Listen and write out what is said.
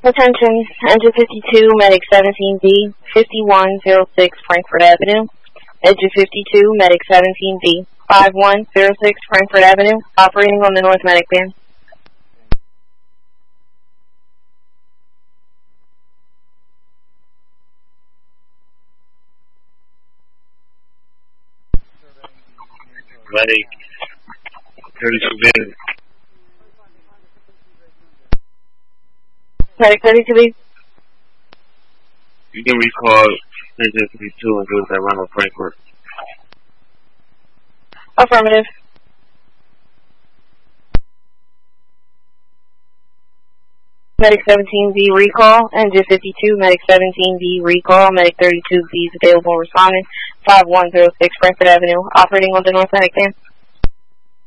Attention, Engine 52, Medic 17B, 5106 Frankfurt Avenue. Engine 52, Medic 17B, 5106 Frankfurt Avenue, operating on the North Medic band. Medic 32B. Medic 32B. You can recall Engine 52 and give us that run on Frankfurt. Affirmative. Medic 17B recall, Engine 52, Medic 17B recall, Medic 32B is available responding, 5106 Frankfurt Avenue, operating on the North Medic band.